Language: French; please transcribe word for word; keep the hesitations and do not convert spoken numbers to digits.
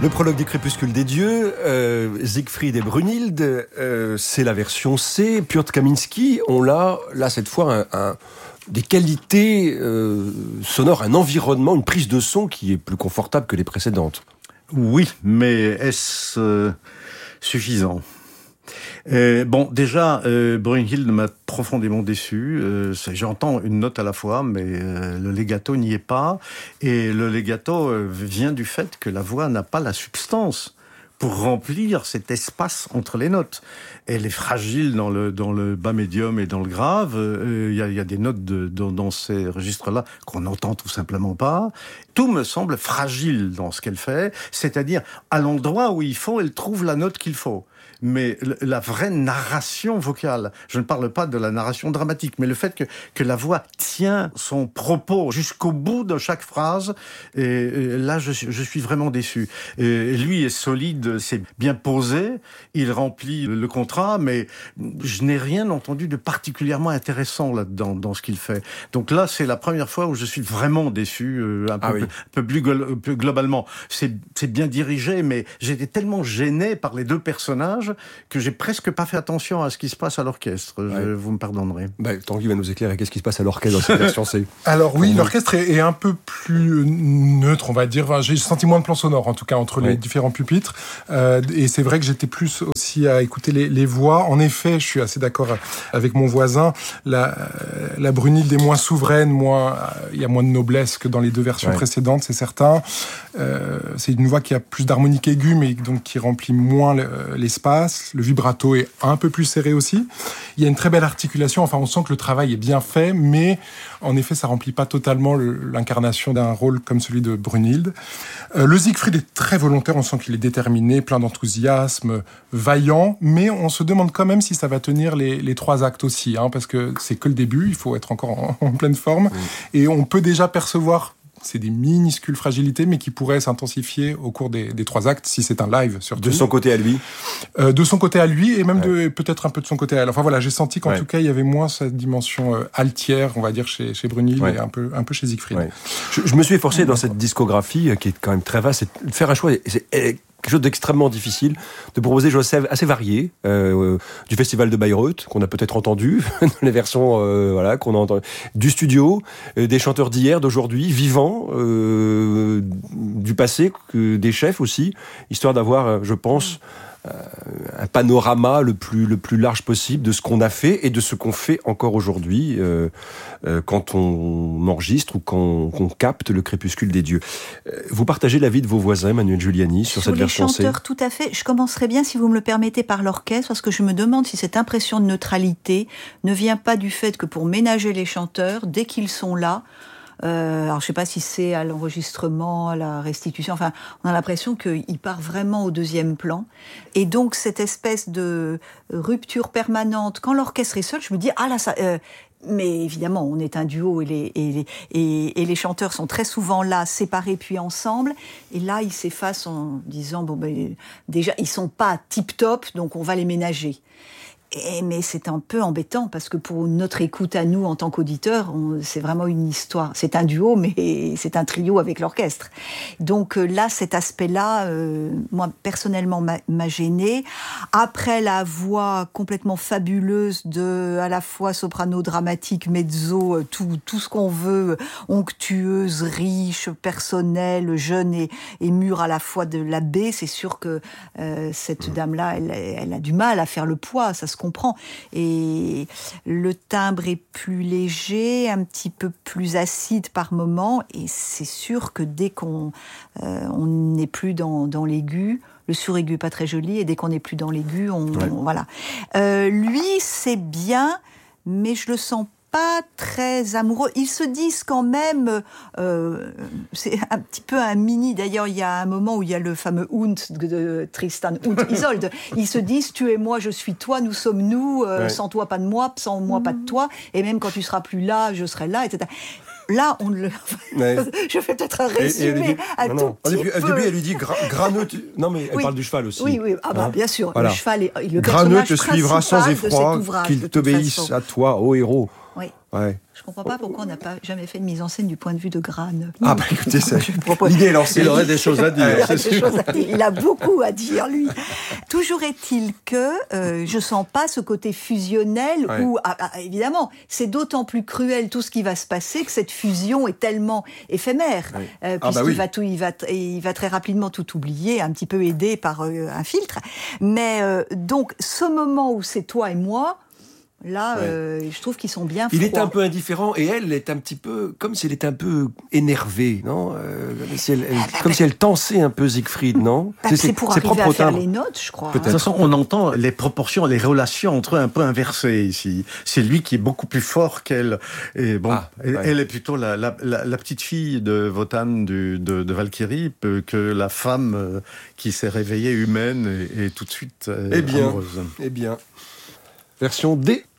Le prologue du Crépuscule des dieux, euh, Siegfried et Brunhilde, euh, c'est la version C. Piotr Kaminski, on l'a, là, cette fois, un, un, des qualités euh, sonores, un environnement, une prise de son qui est plus confortable que les précédentes. Oui, mais est-ce euh, suffisant ? Euh, bon, déjà, euh, Brunhilde m'a profondément déçu. Euh, j'entends une note à la fois, mais euh, le legato n'y est pas. Et le legato euh, vient du fait que la voix n'a pas la substance pour remplir cet espace entre les notes. Elle est fragile dans le, dans le bas médium et dans le grave. Il euh, y, a, y a des notes de, dans, dans ces registres-là qu'on n'entend tout simplement pas. Tout me semble fragile dans ce qu'elle fait, c'est-à-dire à l'endroit où il faut, elle trouve la note qu'il faut. Mais la vraie narration vocale, je ne parle pas de la narration dramatique, mais le fait que, que la voix tient son propos jusqu'au bout de chaque phrase, et, et là je, je suis vraiment déçu. Et lui est solide, c'est bien posé, il remplit le contrat, mais je n'ai rien entendu de particulièrement intéressant là-dedans, dans ce qu'il fait. Donc là, c'est la première fois où je suis vraiment déçu, euh, un, ah peu, oui. un peu plus, glo- plus globalement. C'est, c'est bien dirigé, mais j'étais tellement gêné par les deux personnages que j'ai presque pas fait attention à ce qui se passe à l'orchestre. Ouais. Je, vous me pardonnerez. Bah, Tanguy va nous éclairer. Qu'est-ce qui se passe à l'orchestre dans cette version C ? Alors oui, l'orchestre est, est un peu plus neutre, on va dire. Enfin, j'ai senti moins de plans sonores, en tout cas, entre ouais. les différents pupitres. Euh, et c'est vrai que j'étais plus aussi à écouter les, les voix. En effet, je suis assez d'accord avec mon voisin. La, la Brunhilde est moins souveraine, moins, il y a moins de noblesse que dans les deux versions ouais. précédentes, c'est certain. Euh, c'est une voix qui a plus d'harmonique aiguë, mais donc qui remplit moins l'espace. Le vibrato est un peu plus serré aussi. Il y a une très belle articulation. Enfin, on sent que le travail est bien fait, mais en effet, ça remplit pas totalement le, l'incarnation d'un rôle comme celui de Brunhilde. Euh, le Siegfried est très volontaire. On sent qu'il est déterminé, plein d'enthousiasme, vaillant, mais on se demande quand même si ça va tenir les, les trois actes aussi, hein, parce que c'est que le début. Il faut être encore en, en pleine forme. Oui. Et on peut déjà percevoir c'est des minuscules fragilités, mais qui pourraient s'intensifier au cours des, des trois actes, si c'est un live, surtout. De son côté à lui euh, De son côté à lui, et même ouais. de, peut-être un peu de son côté à elle. Enfin voilà, j'ai senti qu'en ouais. tout cas, il y avait moins cette dimension euh, altière, on va dire, chez, chez Brunhilde, ouais. et un peu, un peu chez Siegfried. Ouais. Je, je me suis efforcé, dans cette discographie, qui est quand même très vaste, de faire un choix. C'est, c'est, quelque chose d'extrêmement difficile, de proposer des choses assez variées, euh, du festival de Bayreuth, qu'on a peut-être entendu, dans les versions euh, voilà, qu'on a entendu, du studio, euh, des chanteurs d'hier, d'aujourd'hui, vivants, euh, du passé, que, des chefs aussi, histoire d'avoir, je pense, euh, un panorama le plus, le plus large possible de ce qu'on a fait et de ce qu'on fait encore aujourd'hui euh, euh, quand on enregistre ou quand on capte le crépuscule des dieux. Vous partagez l'avis de vos voisins, Emmanuel Giuliani, sur, sur cette version C ? Sur les chanteurs, tout à fait. Je commencerai bien, si vous me le permettez, par l'orchestre, parce que je me demande si cette impression de neutralité ne vient pas du fait que pour ménager les chanteurs, dès qu'ils sont là, Euh, alors je sais pas si c'est à l'enregistrement, à la restitution, enfin on a l'impression qu'il part vraiment au deuxième plan. Et donc cette espèce de rupture permanente, quand l'orchestre est seul, je me dis ah là ça... Euh, mais évidemment, on est un duo et les, et, les, et, et les chanteurs sont très souvent là, séparés puis ensemble. Et là, ils s'effacent en disant, bon ben, déjà, ils sont pas tip-top, donc on va les ménager. Et, mais c'est un peu embêtant parce que pour notre écoute à nous en tant qu'auditeurs, on, c'est vraiment une histoire. C'est un duo, mais c'est un trio avec l'orchestre. Donc euh, là, cet aspect-là, euh, moi personnellement, m'a, m'a gênée. Après la voix complètement fabuleuse de, à la fois soprano, dramatique, mezzo, euh, tout, tout ce qu'on veut, onctueuse, riche, personnelle, jeune et, et mûre à la fois de la baie, c'est sûr que euh, cette dame-là, elle, elle a du mal à faire le poids. Ça se comprend. Et le timbre est plus léger, un petit peu plus acide par moment, et c'est sûr que dès qu'on euh, on n'est plus dans, dans l'aigu, le suraigu pas très joli, et dès qu'on n'est plus dans l'aigu, on, ouais. on voilà. Euh, lui, c'est bien, mais je le sens pas très amoureux. Ils se disent quand même, euh, c'est un petit peu un mini, d'ailleurs il y a un moment où il y a le fameux Hund de Tristan und Isolde, ils se disent tu es moi, je suis toi, nous sommes nous, euh, ouais. sans toi pas de moi, sans moi pas de toi, et même quand tu seras plus là, je serai là, et cetera. Là, on le. Ouais. Je fais peut-être un résumé à tout non. petit au début, peu. Au début, elle lui dit gra- Graneux. Tu... Non, mais elle oui. parle du cheval aussi. Oui, oui. Ah bah, hein bien sûr. Voilà. Le cheval est le Graneux te suivra sans effroi, qu'il t'obéisse à toi, ô héros. Oui. Ouais. Je comprends pas pourquoi on n'a pas jamais fait de mise en scène du point de vue de Grane. Ah bah écoutez, ça, propose... l'idée est lancée. Il aurait des choses à dire. Il, aurait des choses à dire. Il a beaucoup à dire, lui. Toujours est-il que euh, je sens pas ce côté fusionnel ouais. où, ah, ah, évidemment, c'est d'autant plus cruel tout ce qui va se passer que cette fusion est tellement éphémère. Ouais. Euh, ah puisqu'il bah oui. va, tout, il, va, il va très rapidement tout oublier, un petit peu aidé par euh, un filtre. Mais euh, donc, ce moment où c'est toi et moi, là, ouais. euh, je trouve qu'ils sont bien froids. Il est un peu indifférent et elle est un petit peu comme si elle était un peu énervée, non euh, si elle, elle, ah, bah, Comme bah, si elle tensait un peu Siegfried, non bah, C'est, c'est pour c'est arriver à faire les notes, je crois. De toute façon, on entend les proportions, les relations entre eux un peu inversées ici. C'est lui qui est beaucoup plus fort qu'elle. Et bon, ah, elle, ouais. elle est plutôt la, la, la, la petite fille de Wotan du, de, de Valkyrie que la femme qui s'est réveillée humaine et, et tout de suite euh, eh bien, amoureuse. Eh bien, version D.